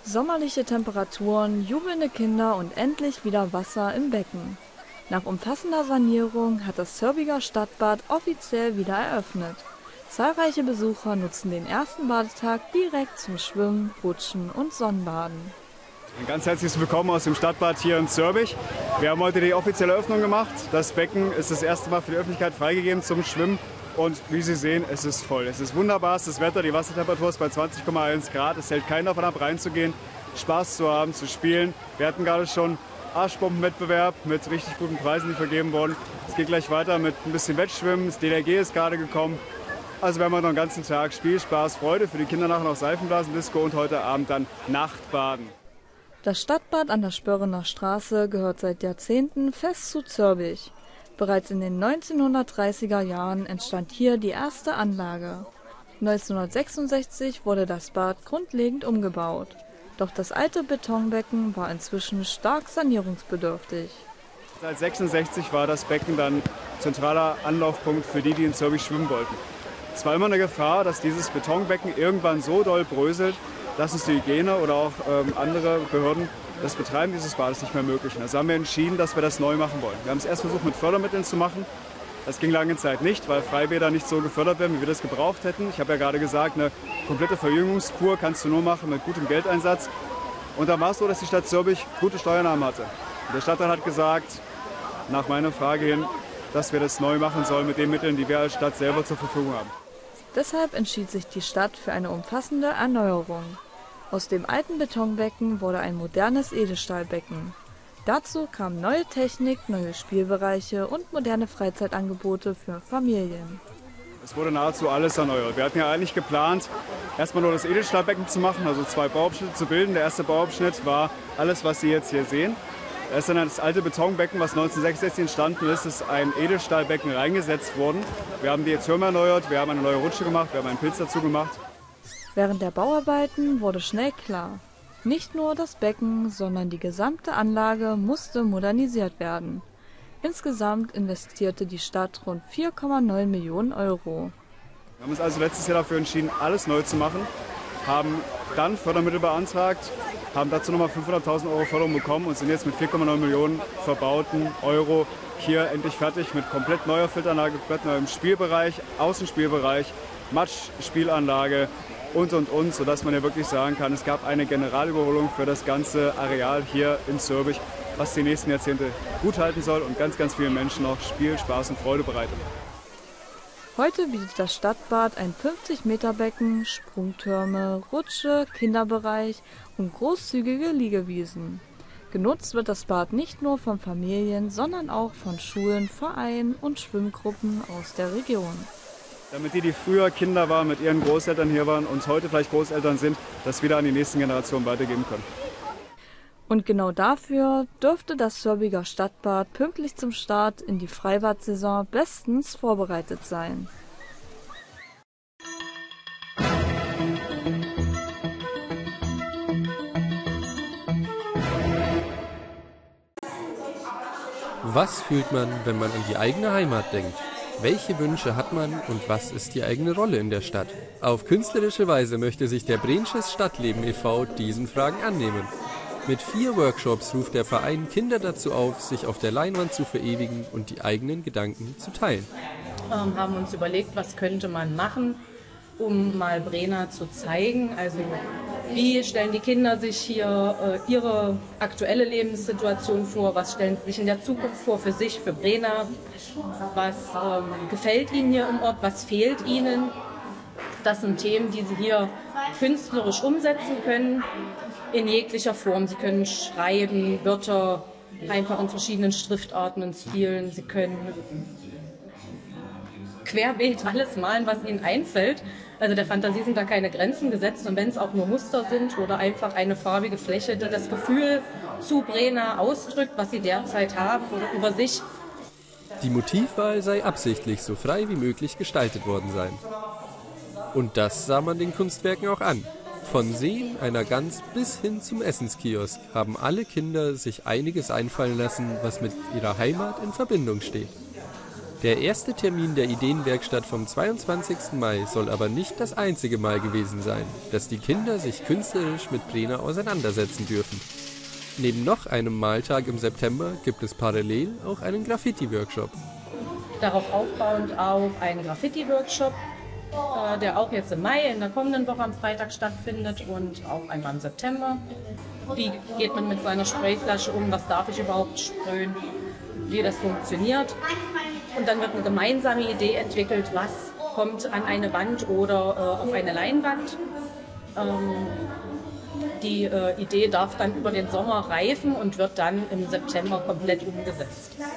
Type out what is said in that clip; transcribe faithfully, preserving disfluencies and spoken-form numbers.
Sommerliche Temperaturen, jubelnde Kinder und endlich wieder Wasser im Becken. Nach umfassender Sanierung hat das Zörbiger Stadtbad offiziell wieder eröffnet. Zahlreiche Besucher nutzen den ersten Badetag direkt zum Schwimmen, Rutschen und Sonnenbaden. Ein ganz herzliches Willkommen aus dem Stadtbad hier in Zörbich. Wir haben heute die offizielle Eröffnung gemacht. Das Becken ist das erste Mal für die Öffentlichkeit freigegeben zum Schwimmen. Und wie Sie sehen, es ist voll. Es ist wunderbarstes Wetter, die Wassertemperatur ist bei zwanzig Komma eins Grad. Es hält keinen davon ab, reinzugehen, Spaß zu haben, zu spielen. Wir hatten gerade schon Arschbombenwettbewerb mit richtig guten Preisen, die vergeben wurden. Es geht gleich weiter mit ein bisschen Wettschwimmen. Das D L R G ist gerade gekommen. Also wir haben heute noch den ganzen Tag Spiel, Spaß, Freude. Für die Kinder nachher noch Seifenblasendisco und heute Abend dann Nachtbaden. Das Stadtbad an der Spörrener Straße gehört seit Jahrzehnten fest zu Zörbich. Bereits in den neunzehnhundertdreißiger Jahren entstand hier die erste Anlage. neunzehnhundertsechsundsechzig wurde das Bad grundlegend umgebaut. Doch das alte Betonbecken war inzwischen stark sanierungsbedürftig. Seit neunzehnhundertsechsundsechzig war das Becken dann zentraler Anlaufpunkt für die, die in Zörbich schwimmen wollten. Es war immer eine Gefahr, dass dieses Betonbecken irgendwann so doll bröselt, dass uns die Hygiene oder auch ähm, andere Behörden das Betreiben dieses Bades nicht mehr möglich. Also haben wir entschieden, dass wir das neu machen wollen. Wir haben es erst versucht mit Fördermitteln zu machen. Das ging lange Zeit nicht, weil Freibäder nicht so gefördert werden, wie wir das gebraucht hätten. Ich habe ja gerade gesagt, eine komplette Verjüngungskur kannst du nur machen mit gutem Geldeinsatz. Und dann war es so, dass die Stadt Zörbich gute Steuernahmen hatte. Und der Stadtrat hat gesagt, nach meiner Frage hin, dass wir das neu machen sollen mit den Mitteln, die wir als Stadt selber zur Verfügung haben. Deshalb entschied sich die Stadt für eine umfassende Erneuerung. Aus dem alten Betonbecken wurde ein modernes Edelstahlbecken. Dazu kam neue Technik, neue Spielbereiche und moderne Freizeitangebote für Familien. Es wurde nahezu alles erneuert. Wir hatten ja eigentlich geplant, erstmal nur das Edelstahlbecken zu machen, also zwei Bauabschnitte zu bilden. Der erste Bauabschnitt war alles, was Sie jetzt hier sehen. Da ist dann das alte Betonbecken, was neunzehnhundertsechsundsechzig entstanden ist, ist ein Edelstahlbecken reingesetzt worden. Wir haben die Türme erneuert, wir haben eine neue Rutsche gemacht, wir haben einen Pilz dazu gemacht. Während der Bauarbeiten wurde schnell klar, nicht nur das Becken, sondern die gesamte Anlage musste modernisiert werden. Insgesamt investierte die Stadt rund vier Komma neun Millionen Euro. Wir haben uns also letztes Jahr dafür entschieden, alles neu zu machen, haben dann Fördermittel beantragt, haben dazu nochmal fünfhunderttausend Euro Förderung bekommen und sind jetzt mit vier Komma neun Millionen verbauten Euro hier endlich fertig mit komplett neuer Filteranlage, komplett neuem Spielbereich, Außenspielbereich, Matschspielanlage und und und, sodass man ja wirklich sagen kann, es gab eine Generalüberholung für das ganze Areal hier in Zörbich, was die nächsten Jahrzehnte gut halten soll und ganz, ganz vielen Menschen noch Spiel, Spaß und Freude bereitet. Heute bietet das Stadtbad ein fünfzig Meter Becken, Sprungtürme, Rutsche, Kinderbereich und großzügige Liegewiesen. Genutzt wird das Bad nicht nur von Familien, sondern auch von Schulen, Vereinen und Schwimmgruppen aus der Region. Damit die, die früher Kinder waren, mit ihren Großeltern hier waren und heute vielleicht Großeltern sind, das wieder an die nächsten Generationen weitergeben können. Und genau dafür dürfte das Zörbiger Stadtbad pünktlich zum Start in die Freibad-Saison bestens vorbereitet sein. Was fühlt man, wenn man an die eigene Heimat denkt? Welche Wünsche hat man und was ist die eigene Rolle in der Stadt? Auf künstlerische Weise möchte sich der Brensches Stadtleben e V diesen Fragen annehmen. Mit vier Workshops ruft der Verein Kinder dazu auf, sich auf der Leinwand zu verewigen und die eigenen Gedanken zu teilen. Ähm, haben uns überlegt, was könnte man machen, um mal Brena zu zeigen. Also wie stellen die Kinder sich hier äh, ihre aktuelle Lebenssituation vor, was stellen sie sich in der Zukunft vor für sich, für Brena, was ähm, gefällt ihnen hier im Ort, was fehlt ihnen. Das sind Themen, die sie hier künstlerisch umsetzen können, in jeglicher Form. Sie können schreiben, Wörter einfach in verschiedenen Schriftarten und Stilen. Sie können querbeet alles malen, was ihnen einfällt. Also der Fantasie sind da keine Grenzen gesetzt. Und wenn es auch nur Muster sind oder einfach eine farbige Fläche, die das Gefühl zu Brena ausdrückt, was sie derzeit haben oder über sich. Die Motivwahl sei absichtlich so frei wie möglich gestaltet worden sein. Und das sah man den Kunstwerken auch an. Von Seen einer Gans bis hin zum Essenskiosk haben alle Kinder sich einiges einfallen lassen, was mit ihrer Heimat in Verbindung steht. Der erste Termin der Ideenwerkstatt vom zweiundzwanzigsten Mai soll aber nicht das einzige Mal gewesen sein, dass die Kinder sich künstlerisch mit Brenner auseinandersetzen dürfen. Neben noch einem Maltag im September gibt es parallel auch einen Graffiti-Workshop. Darauf aufbauend auch einen Graffiti-Workshop, äh, der auch jetzt im Mai, in der kommenden Woche am Freitag stattfindet und auch einmal im September. Wie geht man mit seiner Sprayflasche um, was darf ich überhaupt sprühen, wie das funktioniert. Und dann wird eine gemeinsame Idee entwickelt, was kommt an eine Wand oder äh, auf eine Leinwand. Ähm, die äh, Idee darf dann über den Sommer reifen und wird dann im September komplett umgesetzt.